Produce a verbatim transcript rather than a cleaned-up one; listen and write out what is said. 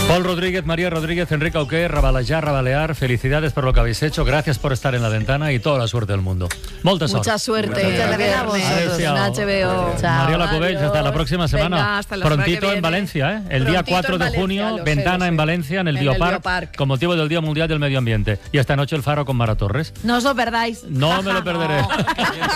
Paul Rodríguez, María Rodríguez, Enrique Auqué, Rabalejar, Rabalear, felicidades por lo que habéis hecho, gracias por estar en la ventana y toda la suerte del mundo. Molta sort. Mucha suerte. Muchas gracias a vosotros. En H B O. Chao. Mariela Cubells, hasta la próxima semana. Venga, hasta la semana que Prontito en viene. Valencia, ¿eh? El Prontito día cuatro en de Valencia, junio, lo sé, ventana lo sé. en Valencia, en el En el Biopark, Biopark. con motivo del Día Mundial del Medio Ambiente. Y esta noche el Faro con Mara Torres. No os lo perdáis. No me lo perderé.